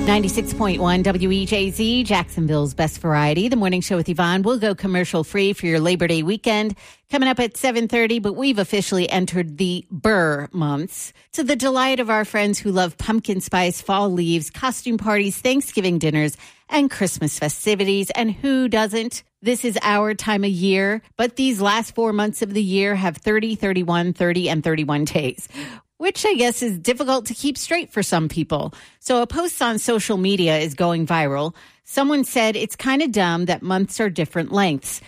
96.1 WEJZ, Jacksonville's best variety. The morning show with Yvonne will go commercial free for your Labor Day weekend. Coming up at 7:30, but we've officially entered the Burr months. To the delight of our friends who love pumpkin spice, fall leaves, costume parties, Thanksgiving dinners, and Christmas festivities. And who doesn't? This is our time of year. But these last 4 months of the year have 30, 31, 30, and 31 days, which I guess is difficult to keep straight for some people. So a post on social media is going viral. Someone said it's kind of dumb that months are different lengths.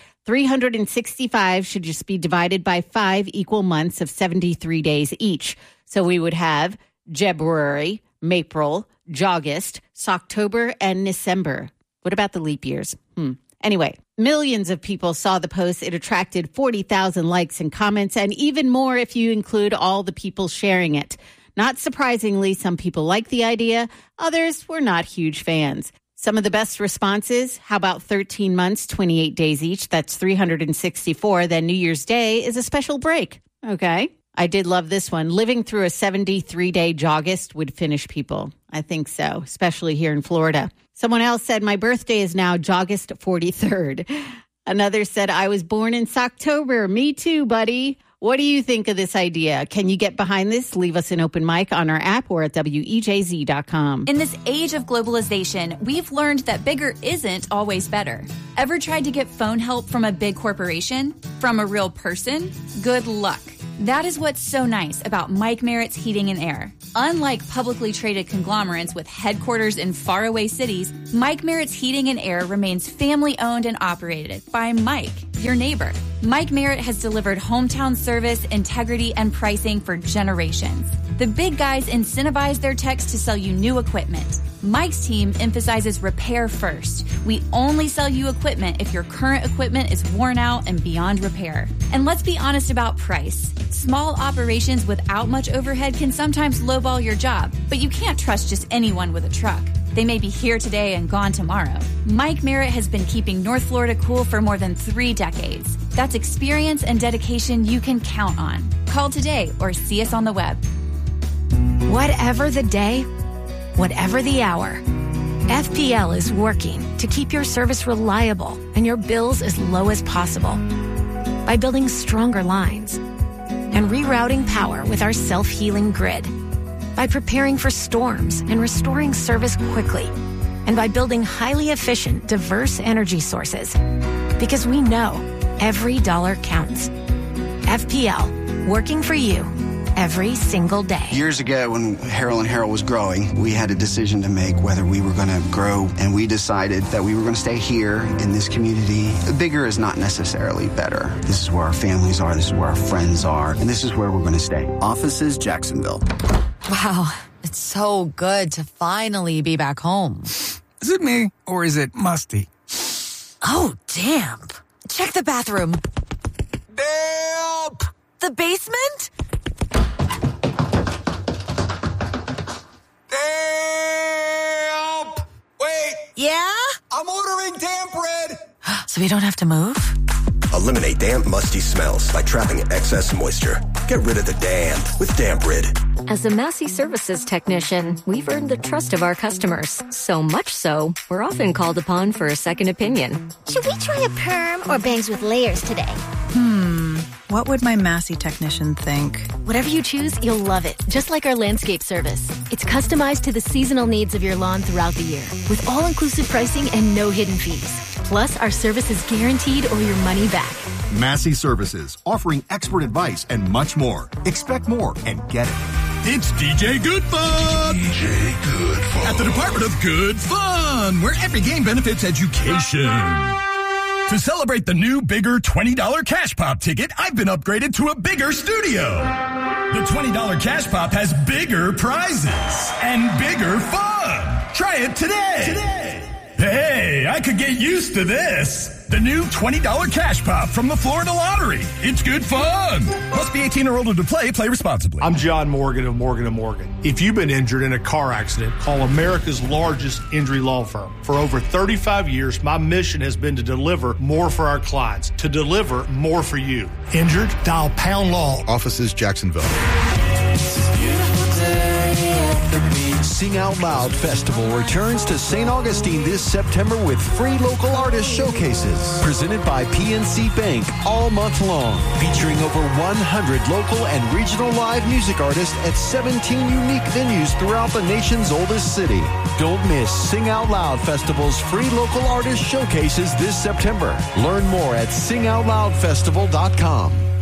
365 should just be divided by 5 equal months of 73 days each. So we would have Jebruary, Mapril, Joggust, Socktober, and December. What about the leap years? Anyway, millions of people saw the post. It attracted 40,000 likes and comments, and even more if you include all the people sharing it. Not surprisingly, some people liked the idea. Others were not huge fans. Some of the best responses: how about 13 months, 28 days each? That's 364. Then New Year's Day is a special break. Okay. I did love this one. Living through a 73-day Joggust would finish people. I think so, especially here in Florida. Someone else said, my birthday is now Joggust 43rd. Another said, I was born in Socktober. Me too, buddy. What do you think of this idea? Can you get behind this? Leave us an open mic on our app or at WEJZ.com. In this age of globalization, we've learned that bigger isn't always better. Ever tried to get phone help from a big corporation? From a real person? Good luck. That is what's so nice about Mike Merritt's Heating and Air. Unlike publicly traded conglomerates with headquarters in faraway cities, Mike Merritt's Heating and Air remains family-owned and operated by Mike, your neighbor. Mike Merritt has delivered hometown service, integrity, and pricing for generations. The big guys incentivize their techs to sell you new equipment. Mike's team emphasizes repair first. We only sell you equipment if your current equipment is worn out and beyond repair. And let's be honest about price. Small operations without much overhead can sometimes lowball your job, but you can't trust just anyone with a truck. They may be here today and gone tomorrow. Mike Merritt has been keeping North Florida cool for more than 3 decades. That's experience and dedication you can count on. Call today or see us on the web. Whatever the day, whatever the hour, FPL is working to keep your service reliable and your bills as low as possible by building stronger lines and rerouting power with our self-healing grid, by preparing for storms and restoring service quickly, and by building highly efficient, diverse energy sources. Because we know every dollar counts. FPL, working for you every single day. Years ago, when Harold & Harold was growing, we had a decision to make whether we were going to grow, and we decided that we were going to stay here in this community. Bigger is not necessarily better. This is where our families are, this is where our friends are, and this is where we're going to stay. Offices, Jacksonville. Wow, it's so good to finally be back home. Is it me, or is it musty? Oh, damp. Check the bathroom. Damp! The basement? Damp! Wait! Yeah? I'm ordering damp bread! So we don't have to move? Eliminate damp, musty smells by trapping excess moisture. Get rid of the damp with Damp Rid. As a Massey Services technician, we've earned the trust of our customers. So much so, we're often called upon for a second opinion. Should we try a perm or bangs with layers today? What would my Massey technician think? Whatever you choose, you'll love it. Just like our landscape service. It's customized to the seasonal needs of your lawn throughout the year, with all-inclusive pricing and no hidden fees. Plus, our service is guaranteed or your money back. Massey Services, offering expert advice and much more. Expect more and get it. It's DJ Good Fun! DJ Good Fun. At the Department of Good Fun, where every game benefits education. To celebrate the new, bigger $20 Cash Pop ticket, I've been upgraded to a bigger studio. The $20 Cash Pop has bigger prizes and bigger fun. Try it today. Hey, I could get used to this. The new $20 Cash Pop from the Florida Lottery. It's good fun. Must be 18 or older to play. Play responsibly. I'm John Morgan of Morgan & Morgan. If you've been injured in a car accident, call America's largest injury law firm. For over 35 years, my mission has been to deliver more for our clients, to deliver more for you. Injured? Dial Pound Law. Offices, Jacksonville. It's a beautiful day. Sing Out Loud Festival returns to St. Augustine this September with free local artist showcases presented by PNC Bank all month long, featuring over 100 local and regional live music artists at 17 unique venues throughout the nation's oldest city. Don't miss Sing Out Loud Festival's free local artist showcases this September. Learn more at singoutloudfestival.com.